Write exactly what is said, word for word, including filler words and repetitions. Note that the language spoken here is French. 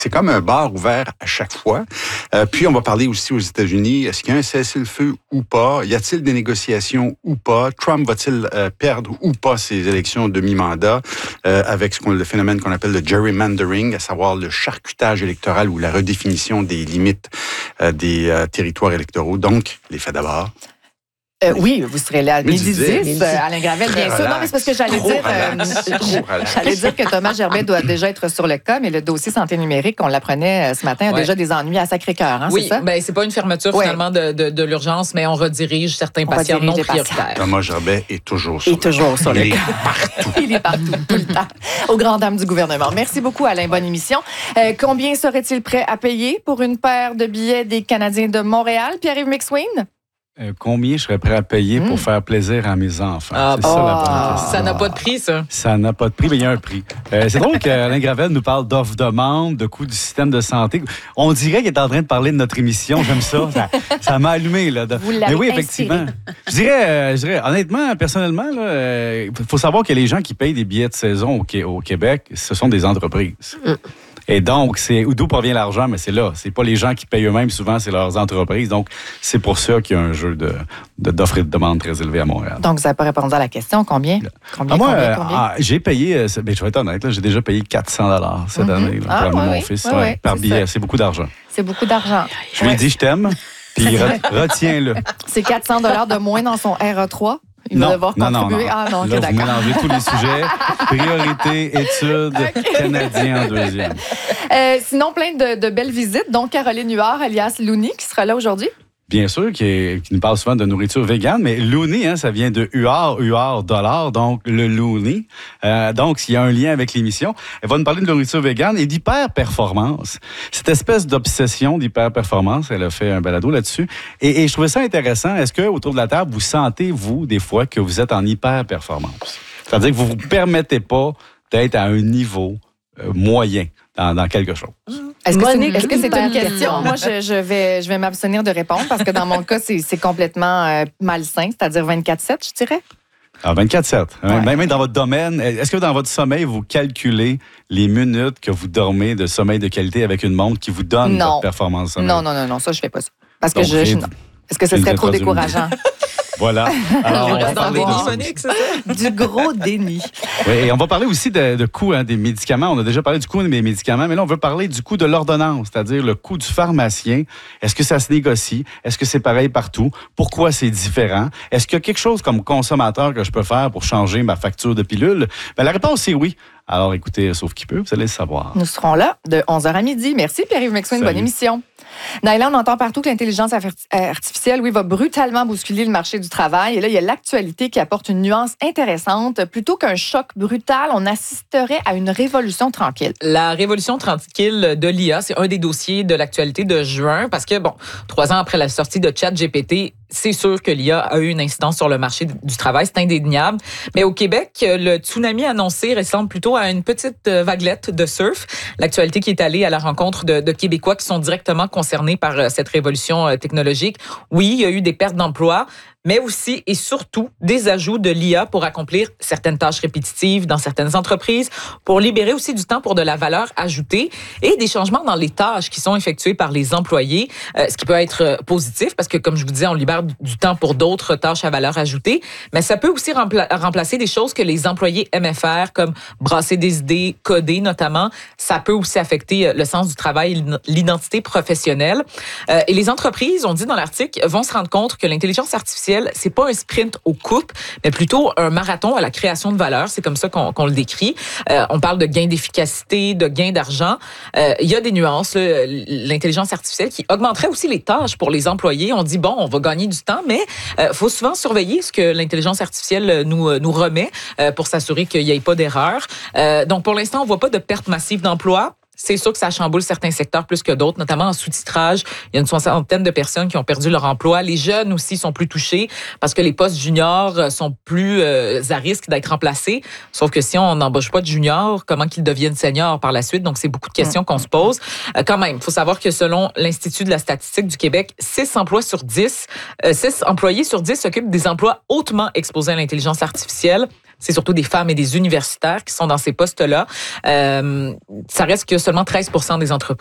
C'est comme un bar ouvert à chaque fois. Euh, puis, on va parler aussi aux États-Unis. Est-ce qu'il y a un cessez-le-feu ou pas? Y a-t-il des négociations ou pas? Trump va-t-il euh, perdre ou pas ses élections de mi-mandat euh, avec ce qu'on, le phénomène qu'on appelle le gerrymandering, à savoir le charcutage électoral ou la redéfinition des limites euh, des euh, territoires électoraux. Donc, les faits d'abord. Euh, oui, vous serez là à midi dix, dix. Alain Gravel, bien sûr. Non, mais c'est parce que j'allais Trop dire, euh, relax. j'allais dire que Thomas Gerbet doit déjà être sur le cas, mais le dossier santé numérique, on l'apprenait ce matin, a ouais. déjà des ennuis à Sacré-Cœur, hein, oui, c'est ça? Oui, ben c'est pas une fermeture ouais. finalement de, de, de l'urgence, mais on redirige certains on patients redirige non prioritaires. Thomas Gerbet est toujours sur Et le toujours cas. sur le Il cas. est partout. Il est partout, tout le temps. Aux grandes dames du gouvernement. Merci beaucoup, Alain. Bonne émission. Euh, combien serait-il prêt à payer pour une paire de billets des Canadiens de Montréal, Pierre-Yves McSween? Euh, combien je serais prêt à payer mmh. pour faire plaisir à mes enfants? Ah, c'est oh, ça la bonne question. Ça n'a pas de prix, ça? Ça n'a pas de prix, mais il y a un prix. Euh, c'est drôle qu'Alain Gravel nous parle d'offre-demande, de coût du système de santé. On dirait qu'il est en train de parler de notre émission. J'aime ça. Ça, ça m'a allumé. Là. Vous l'avez mais oui, inspiré. effectivement. Je dirais, euh, je dirais, honnêtement, personnellement, il euh, faut savoir que les gens qui payent des billets de saison au, au Québec, ce sont des entreprises. Mmh. Et donc, c'est d'où provient l'argent, mais c'est là. C'est pas les gens qui payent eux-mêmes, souvent, c'est leurs entreprises. Donc, c'est pour ça qu'il y a un jeu de, de, d'offres et de demandes très élevé à Montréal. Donc, vous n'avez pas répondu à la question. Combien? Combien, ah, moi, combien, euh, combien? Ah, j'ai payé, euh, ben, je vais être honnête, là, j'ai déjà payé quatre cents dollars cette mm-hmm. année là, ah, pour ouais, mon oui, fils ouais, ouais, ouais, par c'est billet. Ça. C'est beaucoup d'argent. C'est beaucoup d'argent. Je lui ai dit, je t'aime, puis retiens-le. C'est quatre cents dollars de moins dans son R A trois? Il non, va devoir non, contribuer. non, non. Ah non, là, OK, vous d'accord. mélangez tous les sujets. Priorité, études, okay. Canadien en deuxième. Euh, sinon, plein de, de belles visites, dont Caroline Huard, alias Looney, qui sera là aujourd'hui. Bien sûr, qui, est, qui nous parle souvent de nourriture végane, mais Looney, hein, ça vient de Huard, Huard, dollar, donc le Looney. Euh, donc, il y a un lien avec l'émission. Elle va nous parler de nourriture végane et d'hyper-performance. Cette espèce d'obsession d'hyper-performance, elle a fait un balado là-dessus. Et, et je trouvais ça intéressant. Est-ce que autour de la table, vous sentez, vous, des fois, que vous êtes en hyper-performance? C'est-à-dire que vous ne vous permettez pas d'être à un niveau euh, moyen dans, dans quelque chose. Est-ce que, c'est une, est-ce que c'est une question? Moi, je, je vais, je vais m'abstenir de répondre parce que dans mon cas, c'est, c'est complètement euh, malsain, c'est-à-dire vingt-quatre sept, je dirais. Ah, vingt-quatre sept. Ouais. Même dans votre domaine, est-ce que dans votre sommeil, vous calculez les minutes que vous dormez de sommeil de qualité avec une montre qui vous donne non. votre performance sommeil? Non, non, non, non, ça, je fais pas ça. Parce que Donc, je, je non. Est-ce que ce serait trop décourageant? Voilà. Alors, on va dans le déni, Monique, c'est ça? Du gros déni. Oui, et on va parler aussi de, de coût hein, des médicaments. On a déjà parlé du coût des médicaments, mais là, on veut parler du coût de l'ordonnance, c'est-à-dire le coût du pharmacien. Est-ce que ça se négocie? Est-ce que c'est pareil partout? Pourquoi c'est différent? Est-ce qu'il y a quelque chose comme consommateur que je peux faire pour changer ma facture de pilule? Bien, la réponse est oui. Alors, écoutez, sauf qui peut, vous allez le savoir. Nous serons là de onze heures à midi. Merci, Pierre-Yves McSween. Bonne émission. Naïla, on entend partout que l'intelligence artificielle, oui, va brutalement bousculer le marché du travail. Et là, il y a l'actualité qui apporte une nuance intéressante. Plutôt qu'un choc brutal, on assisterait à une révolution tranquille. La révolution tranquille de l'I A, c'est un des dossiers de l'actualité de juin parce que, bon, trois ans après la sortie de ChatGPT, c'est sûr que l'I A a eu une incidence sur le marché du travail, c'est indéniable. Mais au Québec, le tsunami annoncé ressemble plutôt à une petite vaguelette de surf. L'actualité qui est allée à la rencontre de, de Québécois qui sont directement concernés par cette révolution technologique. Oui, il y a eu des pertes d'emplois, mais aussi et surtout des ajouts de l'I A pour accomplir certaines tâches répétitives dans certaines entreprises, pour libérer aussi du temps pour de la valeur ajoutée et des changements dans les tâches qui sont effectuées par les employés, euh, ce qui peut être positif parce que, comme je vous disais, on libère du temps pour d'autres tâches à valeur ajoutée, mais ça peut aussi rempla- remplacer des choses que les employés aimaient faire, comme brasser des idées, coder notamment. Ça peut aussi affecter le sens du travail et l'identité professionnelle. Euh, et les entreprises, on dit dans l'article, vont se rendre compte que l'intelligence artificielle, c'est pas un sprint aux coupes, mais plutôt un marathon à la création de valeur. C'est comme ça qu'on, qu'on le décrit. Euh, on parle de gains d'efficacité, de gains d'argent. Euh, il y a des nuances. Là. L'intelligence artificielle qui augmenterait aussi les tâches pour les employés. On dit, bon, on va gagner du temps, mais il euh, faut souvent surveiller ce que l'intelligence artificielle nous, nous remet euh, pour s'assurer qu'il n'y ait pas d'erreur. Euh, donc, pour l'instant, on voit pas de perte massive d'emplois. C'est sûr que ça chamboule certains secteurs plus que d'autres, notamment en sous-titrage. Il y a une soixantaine de personnes qui ont perdu leur emploi. Les jeunes aussi sont plus touchés parce que les postes juniors sont plus euh, à risque d'être remplacés. Sauf que si on n'embauche pas de juniors, comment qu'ils deviennent seniors par la suite? Donc, c'est beaucoup de questions qu'on se pose. Euh, quand même, il faut savoir que selon l'Institut de la statistique du Québec, six emplois sur dix, euh, six employés sur dix s'occupent des emplois hautement exposés à l'intelligence artificielle. c'est surtout des femmes et des universitaires qui sont dans ces postes-là. Euh, ça reste que seulement treize pour cent des entreprises